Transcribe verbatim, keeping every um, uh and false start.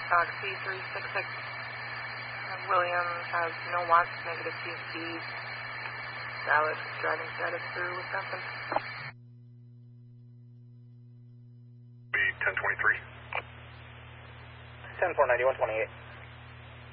Taxi three six six. Williams has no wants, negative two speed. Valid driving status through Wisconsin. Be ten twenty-three. ten four ninety-one twenty-eight.